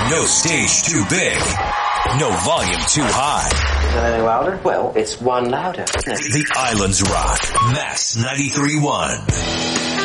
No stage too big. No volume too high. Is that any louder? Well, it's one louder. The Islands Rock. Mass 93.1.